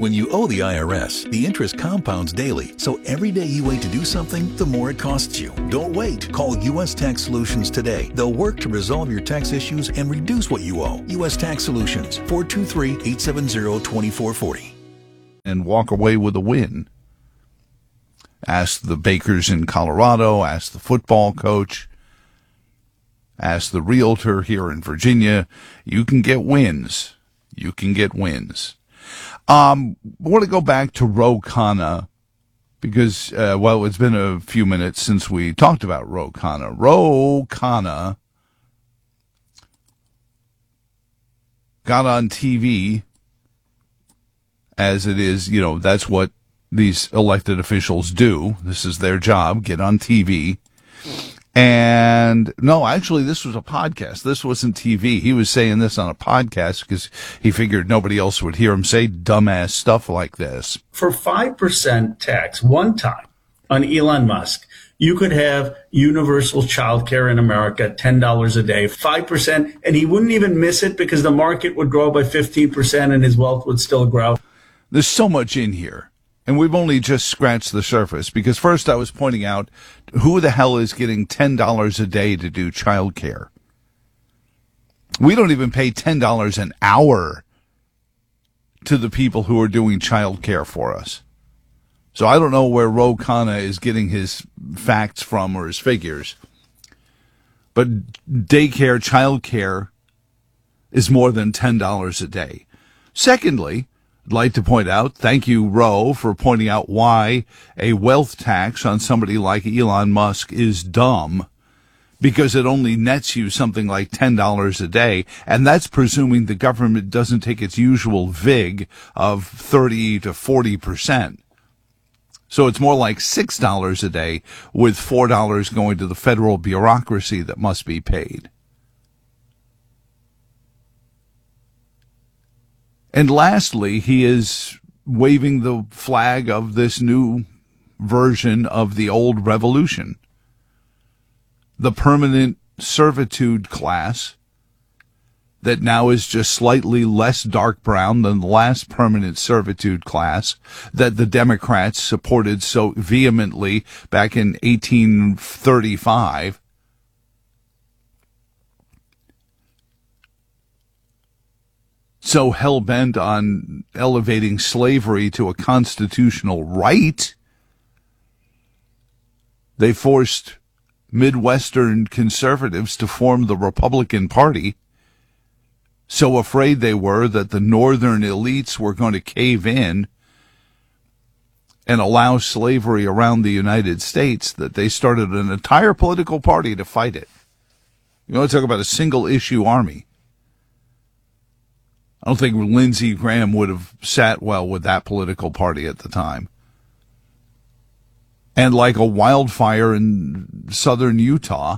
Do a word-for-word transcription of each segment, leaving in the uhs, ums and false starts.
When you owe the I R S, the interest compounds daily, so every day you wait to do something, the more it costs you. Don't wait. Call U S Tax Solutions today. They'll work to resolve your tax issues and reduce what you owe. U S Tax Solutions, four two three, eight seven zero, two four four zero. And walk away with a win. Ask the bakers in Colorado, ask the football coach, ask the realtor here in Virginia. You can get wins. You can get wins. Um, I want to go back to Ro Khanna because, uh, well, it's been a few minutes since we talked about Ro Khanna. Ro Khanna got on T V, as it is, you know, that's what these elected officials do. This is their job, get on T V. And no, actually, this was a podcast. This wasn't T V. He was saying this on a podcast because he figured nobody else would hear him say dumbass stuff like this. For five percent tax one time on Elon Musk, you could have universal child care in America, ten dollars a day, five percent, and he wouldn't even miss it because the market would grow by fifteen percent and his wealth would still grow. There's so much in here. And we've only just scratched the surface because first I was pointing out who the hell is getting ten dollars a day to do childcare. We don't even pay ten dollars an hour to the people who are doing childcare for us. So I don't know where Ro Khanna is getting his facts from or his figures. But daycare, childcare is more than ten dollars a day. Secondly, I'd like to point out, thank you, Ro, for pointing out why a wealth tax on somebody like Elon Musk is dumb, because it only nets you something like ten dollars a day, and that's presuming the government doesn't take its usual vig of thirty to forty percent. So it's more like six dollars a day, with four dollars going to the federal bureaucracy that must be paid. And lastly, he is waving the flag of this new version of the old revolution. The permanent servitude class that now is just slightly less dark brown than the last permanent servitude class that the Democrats supported so vehemently back in eighteen thirty-five. So hell-bent on elevating slavery to a constitutional right, they forced Midwestern conservatives to form the Republican Party, so afraid they were that the northern elites were going to cave in and allow slavery around the United States that they started an entire political party to fight it. You want to talk about a single-issue army. I don't think Lindsey Graham would have sat well with that political party at the time. And like a wildfire in southern Utah,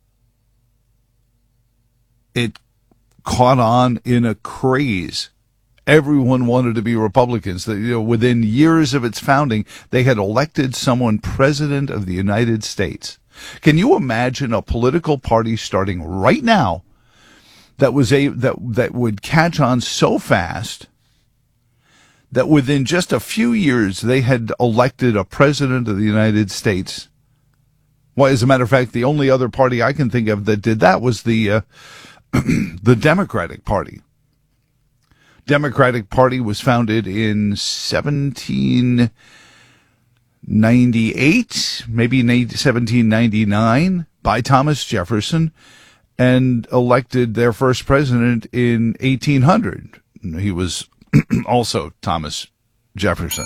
it caught on in a craze. Everyone wanted to be Republicans. You know, within years of its founding, they had elected someone president of the United States. Can you imagine a political party starting right now that was a that that would catch on so fast that within just a few years they had elected a president of the United States? Well, as a matter of fact, the only other party I can think of that did that was the uh, the Democratic Party. Democratic Party was founded in seventeen ninety-eight, maybe seventeen ninety-nine, by Thomas Jefferson, and elected their first president in eighteen hundred. He was also Thomas Jefferson.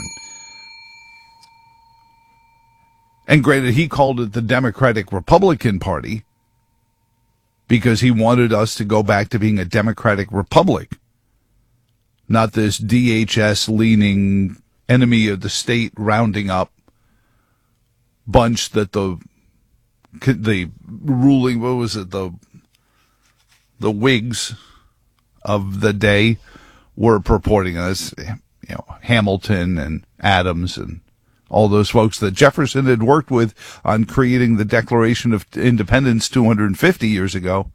And granted, he called it the Democratic Republican Party because he wanted us to go back to being a democratic republic, not this D H S-leaning enemy of the state rounding up bunch that the the ruling, what was it, the the Whigs of the day were purporting as, you know, Hamilton and Adams and all those folks that Jefferson had worked with on creating the Declaration of Independence two hundred fifty years ago,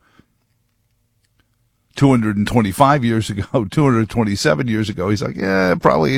two hundred twenty-five years ago, two hundred twenty-seven years ago. He's like, yeah, probably